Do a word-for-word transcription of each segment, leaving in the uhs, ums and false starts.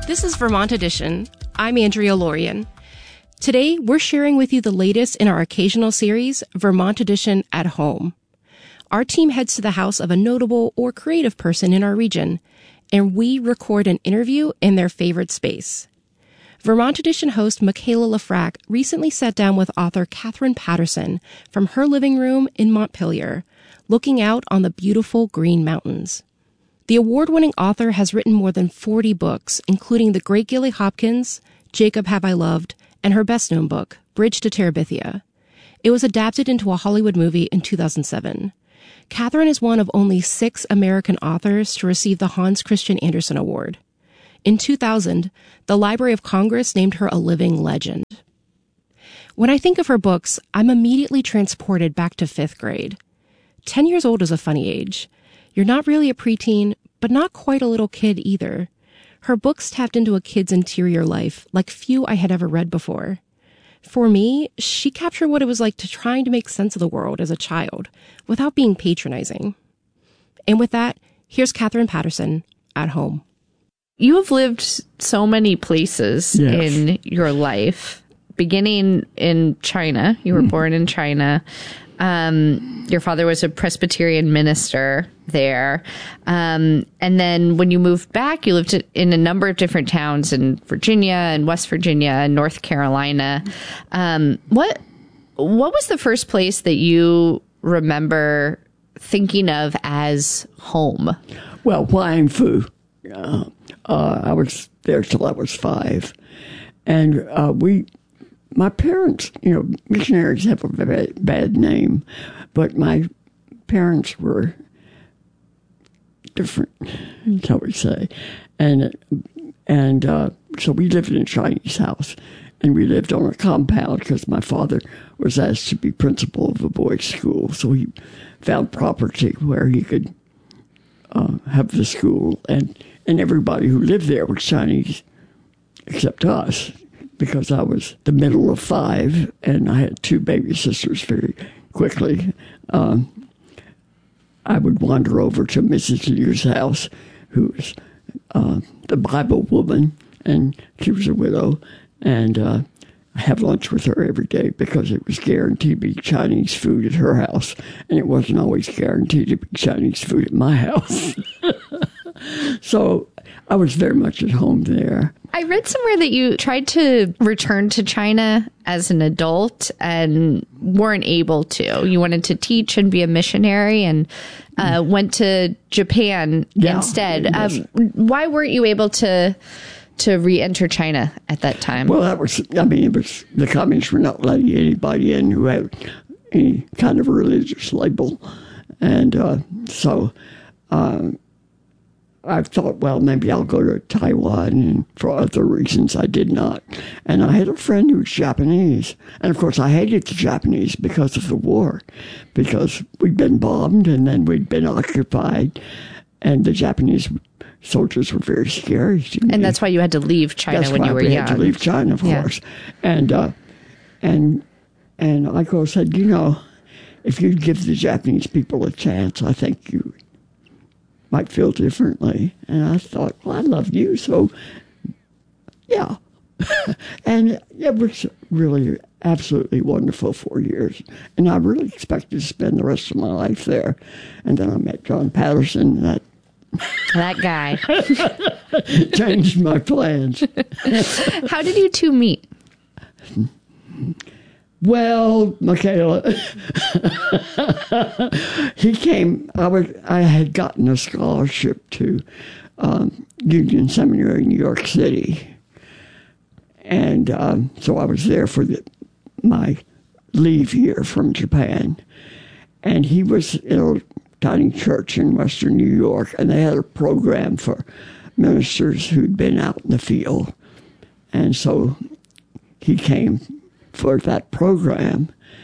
This is Vermont Edition. I'm Andrea Lorian. Today, we're sharing with you the latest in our occasional series, Vermont Edition at Home. Our team heads to the house of a notable or creative person in our region, and we record an interview in their favorite space. Vermont Edition host Michaela Lafrac recently sat down with author Katherine Paterson from her living room in Montpelier, looking out on the beautiful Green Mountains. The award-winning author has written more than forty books, including The Great Gilly Hopkins, Jacob Have I Loved, and her best-known book, Bridge to Terabithia. It was adapted into a Hollywood movie in two thousand seven. Katherine is one of only six American authors to receive the Hans Christian Andersen Award. In two thousand, the Library of Congress named her a living legend. When I think of her books, I'm immediately transported back to fifth grade. Ten years old is a funny age. You're not really a preteen, but not quite a little kid either. Her books tapped into a kid's interior life like few I had ever read before. For me, she captured what it was like to trying to make sense of the world as a child without being patronizing. And with that, here's Katherine Paterson at home. You have lived so many places yes. in your life, beginning in China. You were mm. born in China. Um, your father was a Presbyterian minister there. Um, and then when you moved back, you lived in a number of different towns in Virginia and West Virginia and North Carolina. Um, what, what was the first place that you remember thinking of as home? Well, Huang Fu. Uh, uh, I was there till I was five. And, uh, we, My parents, you know, missionaries have a bad, bad name, but my parents were different, shall we say. And and uh, so we lived in a Chinese house, and we lived on a compound because my father was asked to be principal of a boys' school. So he found property where he could uh, have the school, and, and everybody who lived there was Chinese except us. Because I was the middle of five, and I had two baby sisters very quickly. Um, I would wander over to Missus Liu's house, who was uh, the Bible woman, and she was a widow, and uh, I have lunch with her every day because it was guaranteed to be Chinese food at her house, and it wasn't always guaranteed to be Chinese food at my house. So I was very much at home there. I read somewhere that you tried to return to China as an adult and weren't able to. You wanted to teach and be a missionary and uh, went to Japan yeah, instead. Yes. Um, why weren't you able to to re-enter China at that time? Well, that was, I mean, it was, the communists were not letting anybody in who had any kind of religious label. And uh, so... Uh, I thought, well, maybe I'll go to Taiwan, and for other reasons I did not. And I had a friend who was Japanese. And, of course, I hated the Japanese because of the war, because we'd been bombed and then we'd been occupied, and the Japanese soldiers were very scary to me. And that's why you had to leave China that's when you were young. That's young. why I had to leave China, of yeah. course. And, uh, and, and Aiko said, you know, if you'd give the Japanese people a chance, I think you might feel differently. And I thought, well, I love you, so yeah. And it was really absolutely wonderful four years. And I really expected to spend the rest of my life there. And then I met John Patterson. That that guy changed my plans. How did you two meet? Well, Michaela, he came, I, was, I had gotten a scholarship to um, Union Seminary in New York City. And um, so I was there for the, my leave year from Japan. And he was in a tiny church in Western New York, and they had a program for ministers who'd been out in the field. And so he came for that program.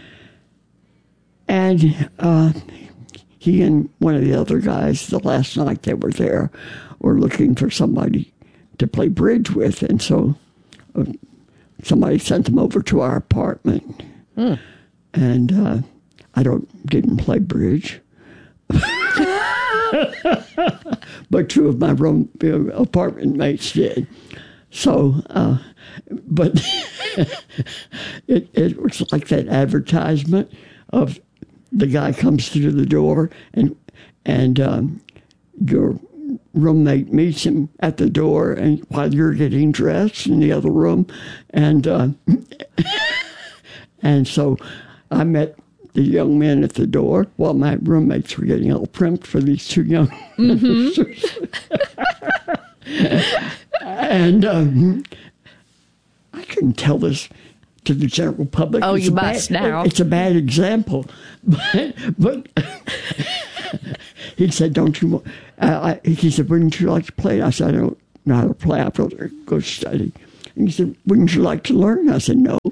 And uh, he and one of the other guys, the last night they were there, were looking for somebody to play bridge with. And so uh, somebody sent them over to our apartment. Mm. And uh, I don't didn't play bridge. But two of my room, uh, apartment mates did. So, uh, but it, it was like that advertisement of the guy comes through the door and and um, your roommate meets him at the door and while you're getting dressed in the other room. And uh, and so I met the young men at the door while my roommates were getting all primped for these two young mm-hmm. And um, I couldn't tell this to the general public. Oh, it's you must bad, now. It's a bad example. But, but he said, don't you, uh, I, he said, wouldn't you like to play? I said, I don't know how to play. I've got to go study. And he said, wouldn't you like to learn? I said, no.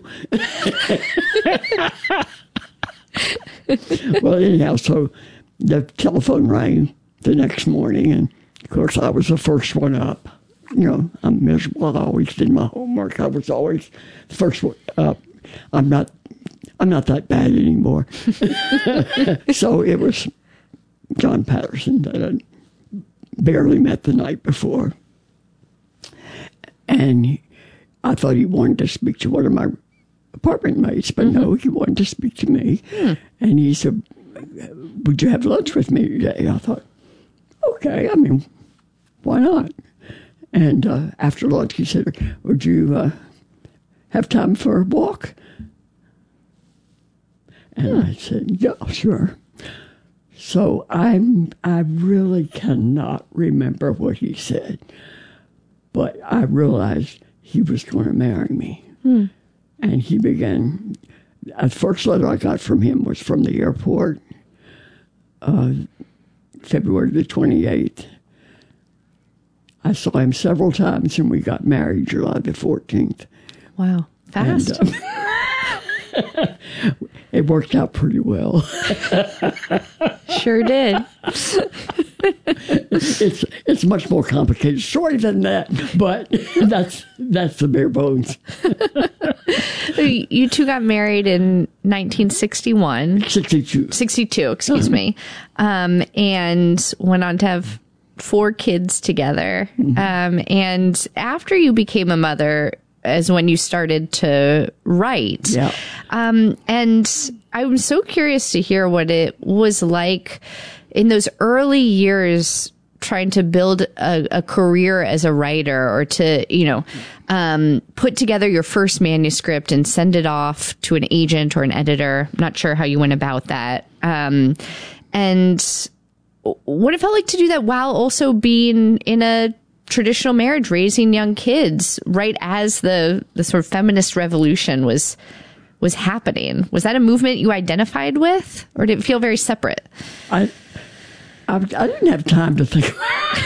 Well, anyhow, so the telephone rang the next morning, and of course I was the first one up. You know, I'm miserable. I always did my homework. I was always the first one up. I'm not, I'm not that bad anymore. So it was John Patterson that I barely met the night before. And he, I thought he wanted to speak to one of my apartment mates, but mm-hmm. no, he wanted to speak to me. Hmm. And he said, would you have lunch with me today? I thought, okay, I mean, why not? And uh, after lunch, he said, would you uh, have time for a walk? And hmm. I said, yeah, sure. So I'm, I really cannot remember what he said, but I realized he was going to marry me. Hmm. And he began, the first letter I got from him was from the airport, uh, February the twenty-eighth. I saw him several times, and we got married July the fourteenth. Wow, fast. And, uh, it worked out pretty well. Sure did. It's it's much more complicated story than that, but that's that's the bare bones. You two got married in nineteen sixty-one. sixty-two. sixty-two, excuse uh-huh. me. Um, and went on to have four kids together. Mm-hmm. Um, and after you became a mother is when you started to write. Yeah. Um, and I'm so curious to hear what it was like in those early years trying to build a, a career as a writer, or to, you know, um, put together your first manuscript and send it off to an agent or an editor. I'm not sure how you went about that. Um, and what it felt like to do that while also being in a traditional marriage, raising young kids, right as the, the sort of feminist revolution was was happening. Was that a movement you identified with, or did it feel very separate? I I, I didn't have time to think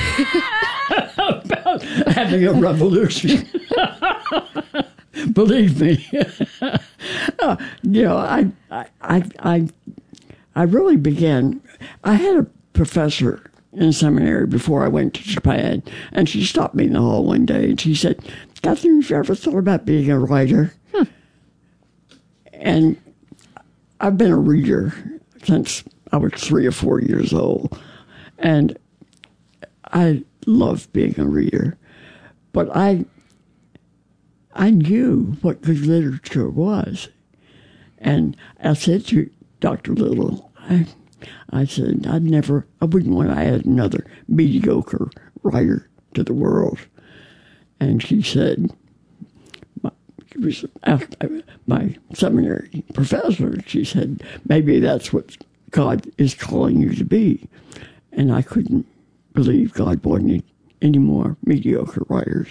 about having a revolution. Believe me. uh, you know, I, I I I really began. I had a professor in seminary before I went to Japan, and she stopped me in the hall one day and she said, "Catherine, have you ever thought about being a writer?" Hmm. And I've been a reader since I was three or four years old, and I love being a reader. But I, I knew what good literature was, and I said to Doctor Little, I, I said I'd never, I wouldn't want to add another mediocre writer to the world. And she said, She was my seminary professor. She said, maybe that's what God is calling you to be. And I couldn't believe God wanted any more mediocre writers.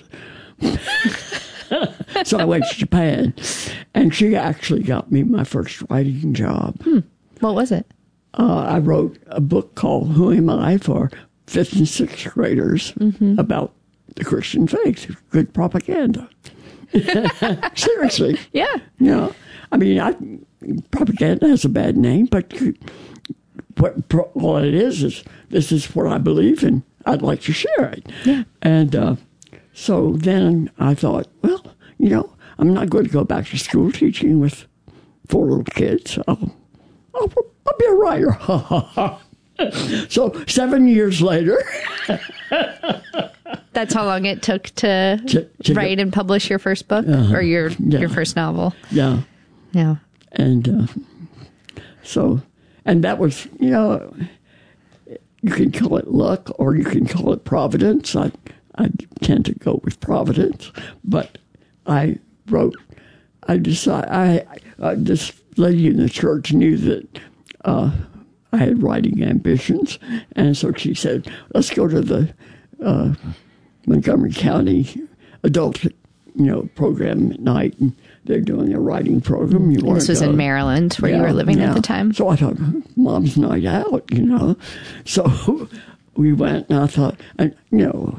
So I went to Japan, and she actually got me my first writing job. Hmm. What was it? Uh, I wrote a book called Who Am I for fifth and sixth graders mm-hmm. about the Christian faith. Good propaganda. Seriously. Yeah. You know, I mean, I, propaganda has a bad name, but what all it is is this is what I believe in. I'd like to share it. Yeah. And uh, so then I thought, well, you know, I'm not going to go back to school teaching with four little kids. I'll, I'll, I'll be a writer. So seven years later, That's how long it took to, to, to write go, and publish your first book uh, or your yeah. your first novel. Yeah. Yeah. And uh, so, and that was, you know, you can call it luck or you can call it providence. I, I tend to go with providence, but I wrote, I decided, I, I this lady in the church knew that uh, I had writing ambitions. And so she said, let's go to the uh, Montgomery County adult, you know, program at night. And they're doing a writing program. You this was go. in Maryland where yeah, you were living yeah. at the time. So I thought, Mom's night out, you know. So we went and I thought, and, you know,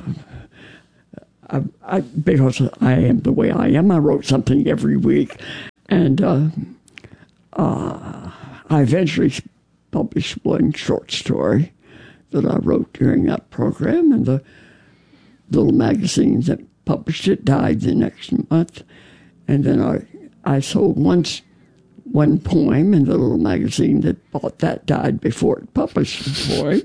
I, I, because I am the way I am, I wrote something every week. And uh, uh, I eventually published one short story that I wrote during that program, and the little magazine that published it died the next month. And then I, I sold once one poem, and the little magazine that bought that died before it published the poem.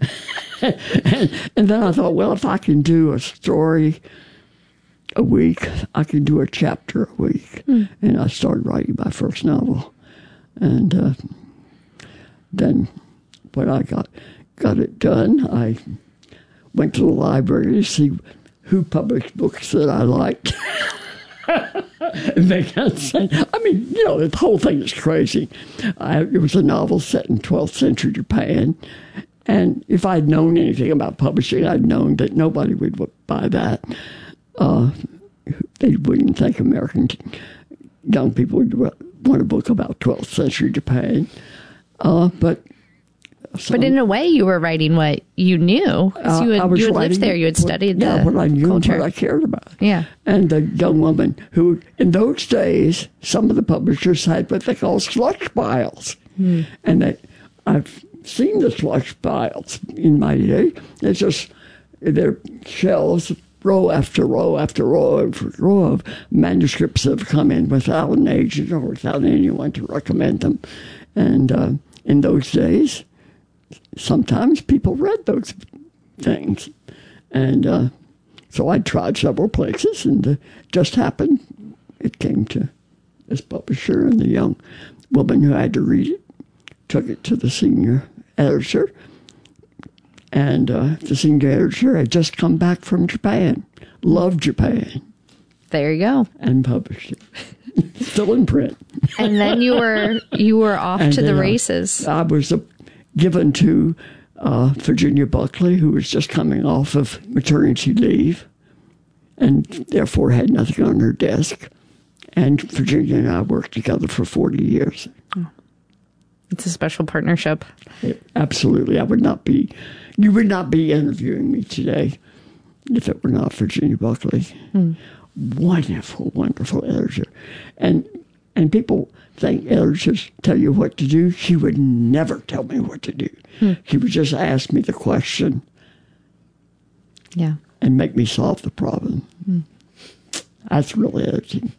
and, and then I thought, well, if I can do a story a week, I can do a chapter a week. Mm. And I started writing my first novel. And uh, then when I got got it done, I went to the library to see who published books that I liked. And they kept saying, I mean, you know, the whole thing is crazy. I, it was a novel set in twelfth century Japan. And if I'd known anything about publishing, I'd known that nobody would buy that. Uh, they wouldn't think American young people would want a book about twelfth century Japan. Uh, but so, but in a way, you were writing what you knew. Uh, you had, you had lived there. You had what, studied yeah, the what I knew culture. and what I cared about. Yeah. And the young woman who, in those days, some of the publishers had what they call slush piles. Hmm. And they, I've seen the slush piles in my day. It's just, they're shelves, row after row after row after row of manuscripts that have come in without an agent or without anyone to recommend them. And uh, in those days, sometimes people read those things. And uh, so I tried several places, and uh, just happened it came to this publisher, and the young woman who had to read it took it to the senior editor. And uh, the senior editor had just come back from Japan, loved Japan. There you go. And published it. Still in print. And then you were you were off and to the I, races. I was uh, given to uh, Virginia Buckley, who was just coming off of maternity leave, and therefore had nothing on her desk. And Virginia and I worked together for forty years. Oh. It's a special partnership. It, absolutely. I would not be, you would not be interviewing me today if it were not Virginia Buckley. Hmm. Wonderful, wonderful editor. And and people think editors tell you what to do. She would never tell me what to do. Hmm. She would just ask me the question. Yeah. And make me solve the problem. Hmm. That's really editing.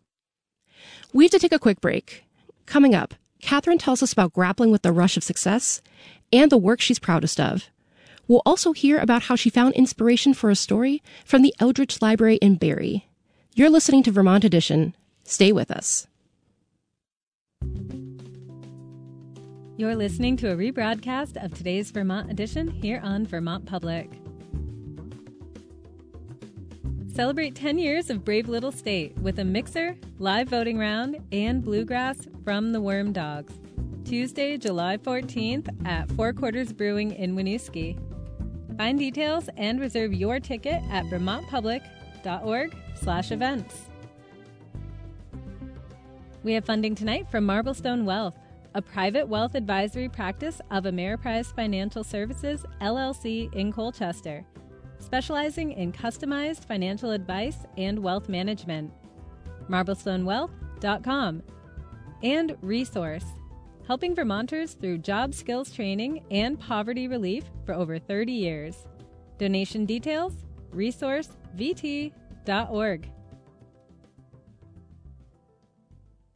We have to take a quick break. Coming up, Catherine tells us about grappling with the rush of success and the work she's proudest of. We'll also hear about how she found inspiration for a story from the Eldridge Library in Barre. You're listening to Vermont Edition. Stay with us. You're listening to a rebroadcast of today's Vermont Edition here on Vermont Public. Celebrate ten years of Brave Little State with a mixer, live voting round, and bluegrass from the Worm Dogs. Tuesday, July fourteenth at Four Quarters Brewing in Winooski. Find details and reserve your ticket at vermontpublic.org slash events. We have funding tonight from Marblestone Wealth, a private wealth advisory practice of Ameriprise Financial Services, L L C in Colchester, specializing in customized financial advice and wealth management. marblestone wealth dot com. And Resource, helping Vermonters through job skills training and poverty relief for over thirty years. Donation details, resource v t dot org.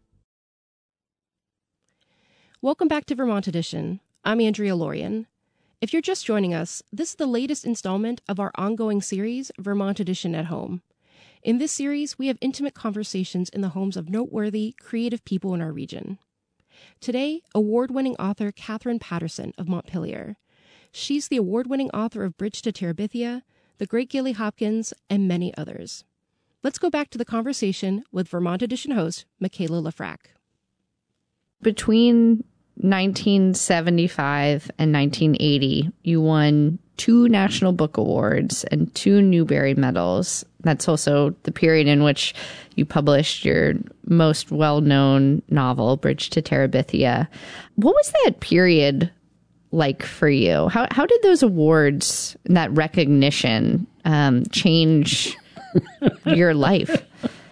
Welcome back to Vermont Edition. I'm Andrea Lorien. If you're just joining us, this is the latest installment of our ongoing series, Vermont Edition at Home. In this series, we have intimate conversations in the homes of noteworthy, creative people in our region. Today, award-winning author Katherine Patterson of Montpelier. She's the award-winning author of Bridge to Terabithia, The Great Gilly Hopkins, and many others. Let's go back to the conversation with Vermont Edition host Michaela Lafrac. Between nineteen seventy-five and nineteen eighty, you won two National Book Awards and two Newbery Medals. That's also the period in which you published your most well-known novel, Bridge to Terabithia. What was that period like for you? How how did those awards and that recognition um, change your life?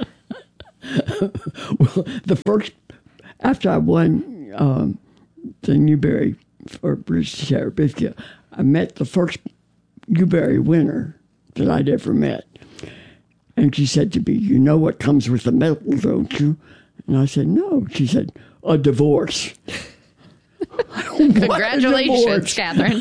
Well, the first, after I won um, the Newbery for Bridge to Terabithia, I met the first Newbery winner that I'd ever met. And she said to me, "You know what comes with the medal, don't you?" And I said, "No." She said, "A divorce." Congratulations, Katherine.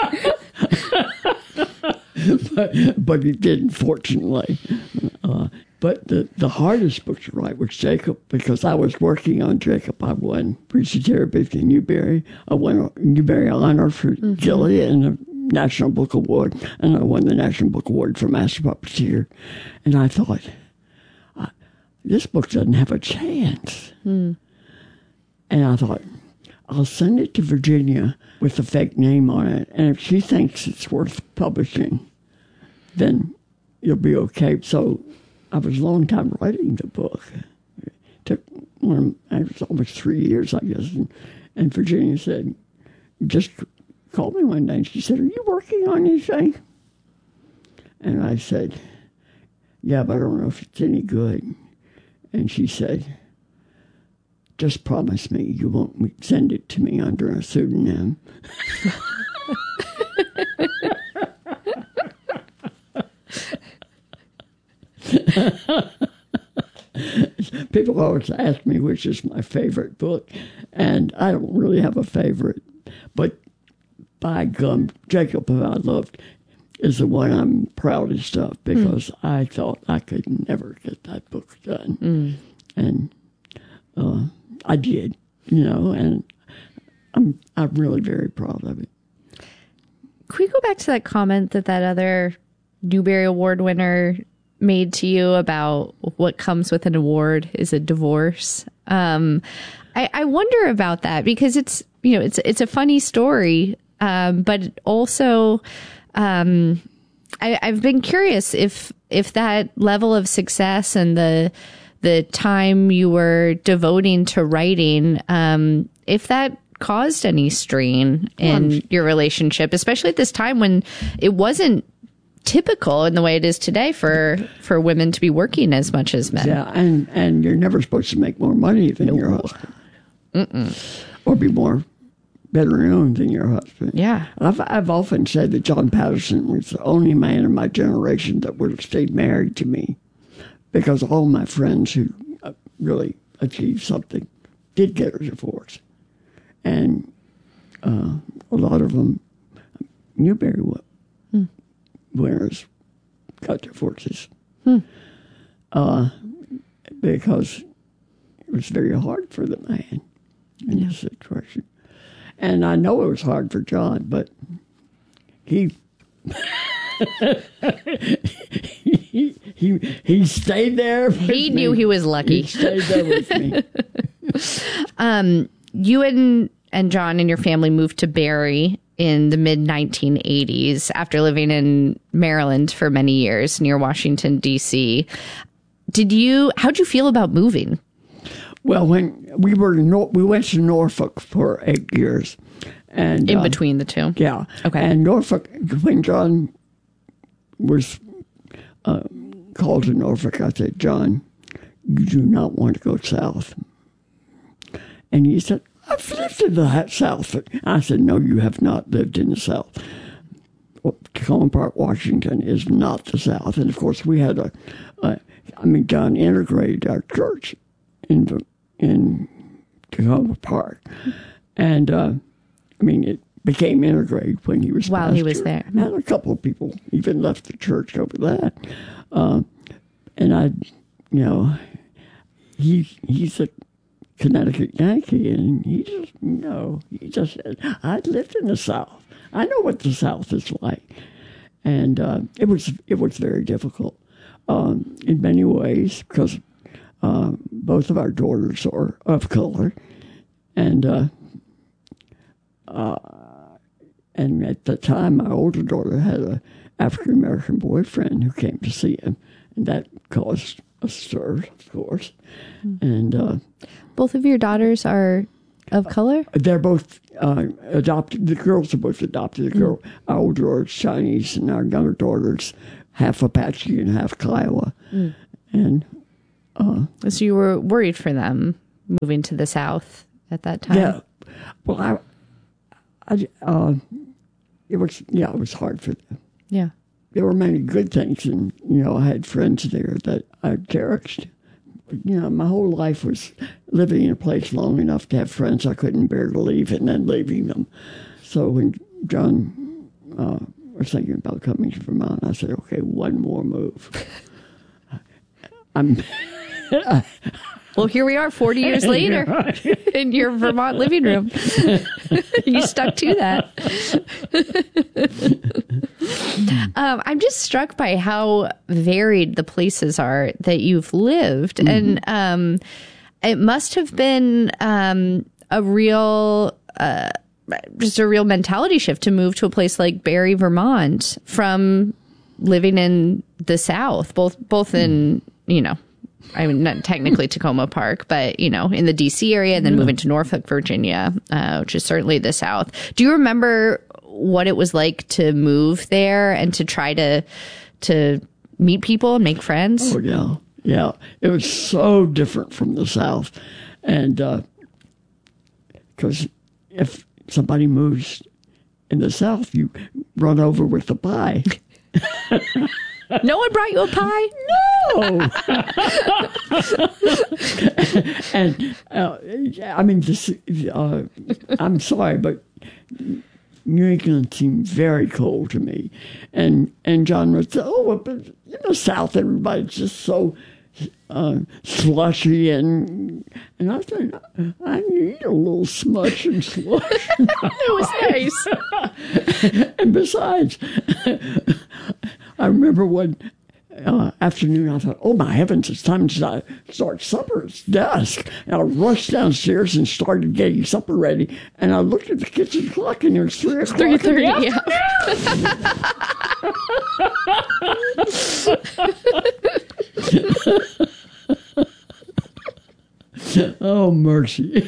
but, but it didn't, fortunately. Uh, but the, the hardest book to write was Jacob, because I was working on Jacob. I won Bridge to Terabithia Newbery. I won a Newbery Honor for mm-hmm. Gilly and a National Book Award, and I won the National Book Award for Master Puppeteer. And I thought, uh, this book doesn't have a chance. Mm. And I thought, I'll send it to Virginia with a fake name on it, and if she thinks it's worth publishing, then you'll be okay. So I was a long time writing the book. It took one, it was almost three years, I guess. And, and Virginia said, just called me one day, and she said, "Are you working on anything?" And I said, "Yeah, but I don't know if it's any good." And she said, "Just promise me you won't send it to me under a pseudonym." People always ask me which is my favorite book, and I don't really have a favorite. But by gum, Jacob, who I loved, is the one I'm proudest of, because mm. I thought I could never get that book done. Mm. And uh, I did, you know, and I'm I'm really very proud of it. Can we go back to that comment that that other Newbery Award winner made to you about what comes with an award is a divorce? Um, I, I wonder about that, because it's, you know, it's it's a funny story, um, but also um, I, I've been curious if if that level of success and the the time you were devoting to writing, um, if that caused any strain in um, your relationship, especially at this time when it wasn't typical in the way it is today for, for women to be working as much as men. Yeah, and, and you're never supposed to make more money than no. your husband. Mm-mm. Or be more better known than your husband. Yeah. I've, I've often said that John Patterson was the only man in my generation that would have stayed married to me, because all my friends who really achieved something did get a divorce. And uh, a lot of them, Newbery hmm. winners, got divorces. Hmm. Uh, because it was very hard for the man in yeah. this situation. And I know it was hard for John, but he... he, he he stayed there. With he me. knew he was lucky. He stayed there with me. um, you and and John and your family moved to Barre in the mid nineteen eighties after living in Maryland for many years near Washington, D C. Did you? How'd you feel about moving? Well, when we were in Nor- we went to Norfolk for eight years, and in uh, between the two. Yeah. Okay. And Norfolk, when John was uh, called to Norfolk, I said, "John, you do not want to go south." And he said, "I've lived in the South." I said, "No, you have not lived in the South. Tacoma Park, Washington is not the South." And of course, we had a, a I mean, John integrated our church in in Tacoma Park, and uh, I mean, it became integrated when he was While pastor. he was there. And a couple of people even left the church over that. Uh, and I, you know, he he's a Connecticut Yankee, and he just, you know, he just said, I lived in the South. I know what the South is like. And uh, it was it was very difficult um, in many ways because uh, both of our daughters are of color. And uh, uh, and at the time, my older daughter had an African-American boyfriend who came to see him. And that caused a stir, of course. Mm. And uh, both of your daughters are of color? They're both uh, adopted. The girls are both adopted. The girl, mm. our older daughter's Chinese, and our younger daughter's half Apache and half Kiowa. Mm. And uh, so you were worried for them moving to the South at that time? Yeah. Well, I, I, uh, it was yeah, it was hard for them. Yeah. There were many good things, and you know, I had friends there that I cherished. You know, my whole life was living in a place long enough to have friends I couldn't bear to leave and then leaving them. So when John uh, was thinking about coming to Vermont, I said, okay, one more move. I'm... Well, here we are forty years later in your Vermont living room. You stuck to that. um, I'm just struck by how varied the places are that you've lived. Mm-hmm. And um, it must have been um, a real, uh, just a real mentality shift to move to a place like Barre, Vermont from living in the South, both, both in, you know, I mean, not technically Tacoma Park, but, you know, in the D C area, and then yeah. moving to Norfolk, Virginia, uh, which is certainly the South. Do you remember what it was like to move there and to try to to meet people and make friends? Oh, yeah. Yeah. It was so different from the South. And because uh, if somebody moves in the South, you run over with the pie. No one brought you a pie? No. And uh, I mean, this, uh, I'm sorry, but New England seemed very cold to me. And and John would say, "Oh, but in the South, everybody's just so uh, slushy," and and I said, "I need a little smush and slush." It was nice. And besides, I remember one uh, afternoon, I thought, oh, my heavens, it's time to start supper. It's dusk. And I rushed downstairs and started getting supper ready. And I looked at the kitchen clock, and it was three o'clock three thirty, yeah. Oh, mercy.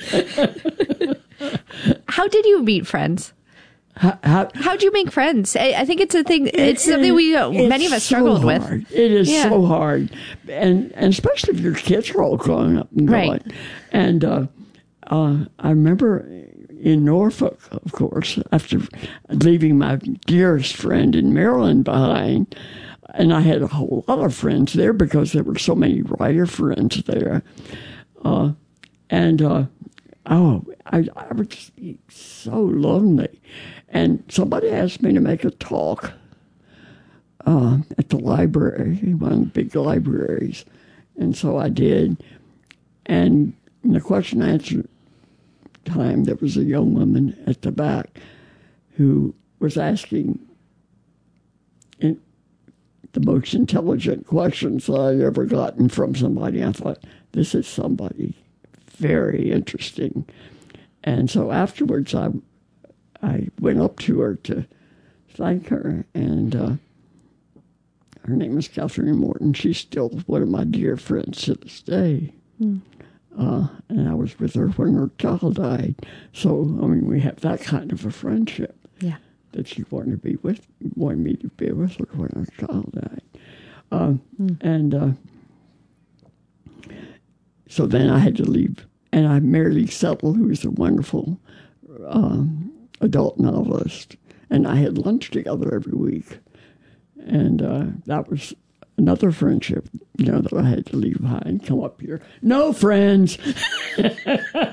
How did you meet friends? How, how, How'd you make friends? I, I think it's a thing. It's it, something we uh, many of us so struggled hard. with. It is yeah. so hard, and and especially if your kids are all growing up and going. Right. And uh, uh, I remember in Norfolk, of course, after leaving my dearest friend in Maryland behind, and I had a whole lot of friends there because there were so many writer friends there, uh, and uh, oh, I, I would just be so lonely. And somebody asked me to make a talk uh, at the library, one of the big libraries. And so I did. And in the question and answer time, there was a young woman at the back who was asking in the most intelligent questions that I'd ever gotten from somebody. I thought, this is somebody very interesting. And so afterwards, I I went up to her to thank her, and uh, her name is Catherine Morton. She's still one of my dear friends to this day. Mm. Uh, and I was with her when her child died. So, I mean, we have that kind of a friendship. Yeah. That she wanted to be with, wanted me to be with her when her child died. Uh, mm. And uh, so then I had to leave. And I married Lee Settle, who was a wonderful um, adult novelist, and I had lunch together every week, and uh, that was another friendship, you know, that I had to leave behind, come up here. No friends.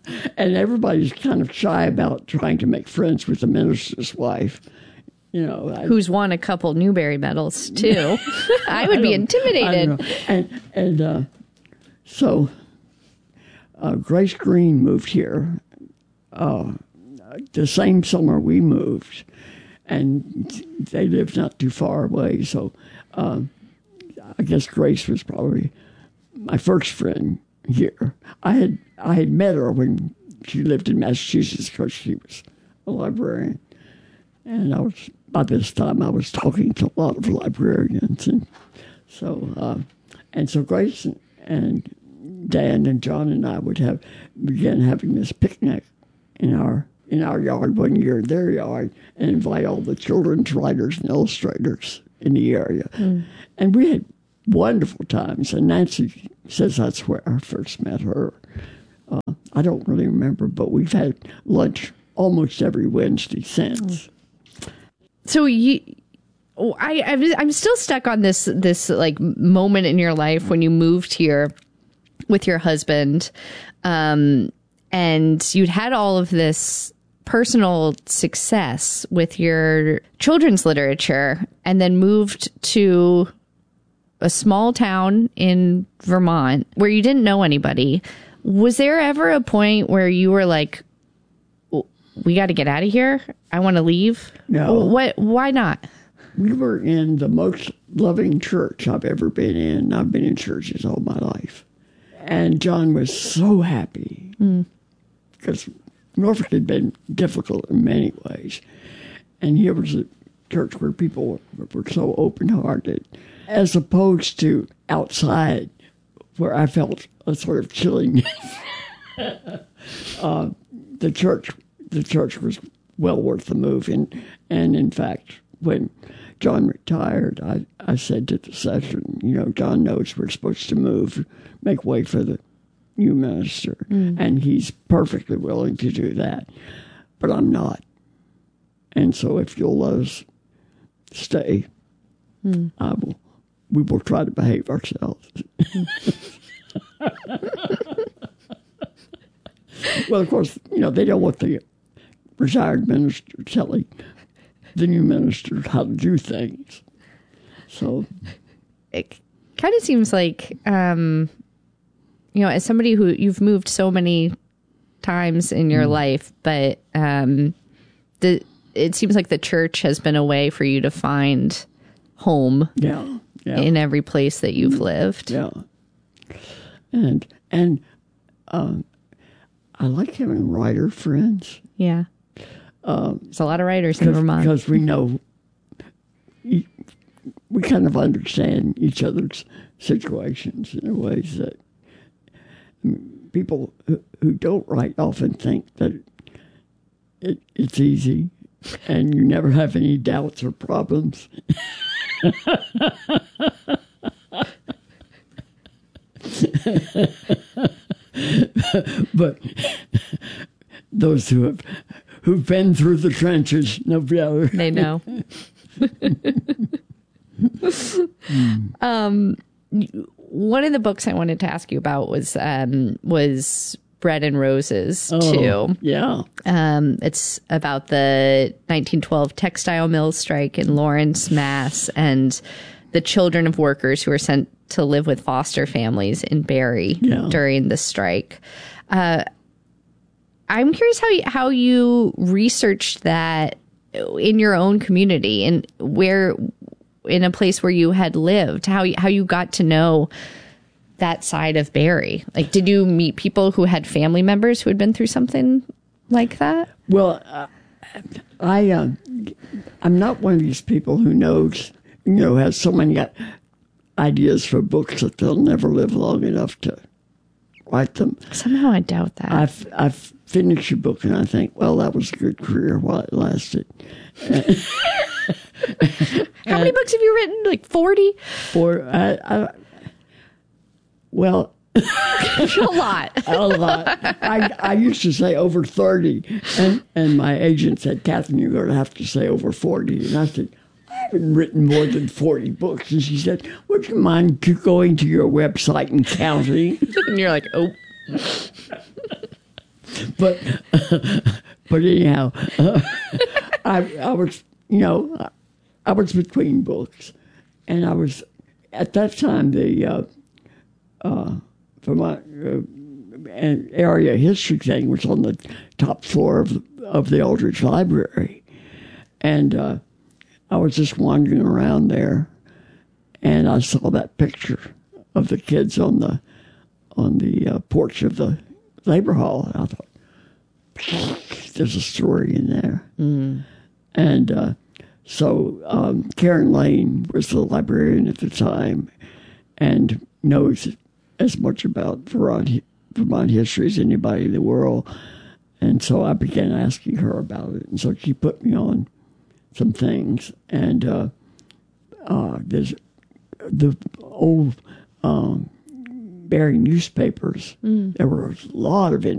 and everybody's kind of shy about trying to make friends with the minister's wife. You know, I, who's won a couple Newbery medals too. I would I be intimidated. And and uh, so uh, Grace Green moved here uh, the same summer we moved, and they lived not too far away. So uh, I guess Grace was probably my first friend here. I had I had met her when she lived in Massachusetts because she was a librarian, and I was by this time I was talking to a lot of librarians, and so uh, and so Grace and, and Dan and John and I would have began having this picnic in our in our yard one year, in their yard, and invite all the children's writers and illustrators in the area, mm. and we had wonderful times. And Nancy says that's where I first met her. Uh, I don't really remember, but we've had lunch almost every Wednesday since. So you, I, I'm still stuck on this this like moment in your life when you moved here with your husband, um, and you'd had all of this personal success with your children's literature, and then moved to a small town in Vermont where you didn't know anybody. Was there ever a point where you were like, we got to get out of here? I want to leave? No. What? Why not? We were in the most loving church I've ever been in. I've been in churches all my life. And John was so happy because mm. Norfolk had been difficult in many ways. And here was a church where people were so open-hearted, as opposed to outside where I felt a sort of chilliness. uh, the church the church was well worth the move. And, and in fact, when John retired, I, I said to the session, you know, John knows we're supposed to move, make way for the new minister, mm. and he's perfectly willing to do that. But I'm not. And so if you'll let us stay, mm. I will. We will try to behave ourselves. Well, of course, you know, they don't want the retired minister telling the new minister how to do things. So it kind of seems like, um, you know, as somebody who you've moved so many times in your mm. life, but um, the it seems like the church has been a way for you to find home. Yeah. Yeah. In every place that you've lived. Yeah. And and um, I like having writer friends. Yeah. Um, There's a lot of writers in Vermont. Because we know, we kind of understand each other's situations in ways that I mean, people who, who don't write often think that it, it's easy and you never have any doubts or problems. But those who have who've been through the trenches know better. They know. mm. Um, one of the books I wanted to ask you about was um, was Bread and Roses oh, too. Yeah. Um, it's about the nineteen twelve textile mill strike in Lawrence, Mass, and the children of workers who were sent to live with foster families in Barrie yeah. during the strike. Uh, I'm curious how you, how you researched that in your own community and where, in a place where you had lived, how how you got to know that side of Barrie. Like, did you meet people who had family members who had been through something like that? Well, uh, I uh, I'm not one of these people who knows, you know, has so many ideas for books that they'll never live long enough to write them. Somehow I doubt that. I've I've finished a book and I think, well, that was a good career while it lasted. How many books have you written? Like forty? For I, I, well, a lot. a lot. I I used to say over thirty, and and my agent said, Catherine, you're going to have to say over forty, and I said, I haven't written more than forty books. And she said, would you mind going to your website and counting? And you're like, oh. but but anyhow, uh, I I was you know I was between books, and I was at that time the uh, uh, Vermont uh, area history thing was on the top floor of of the Aldrich Library, and uh, I was just wandering around there, and I saw that picture of the kids on the on the uh, porch of the labor hall, and I thought, there's a story in there. Mm. And uh, so um, Karen Lane was the librarian at the time and knows as much about Vermont, Vermont history as anybody in the world. And so I began asking her about it. And so she put me on some things. And uh, uh, there's the old um, Barry newspapers. Mm. There were a lot of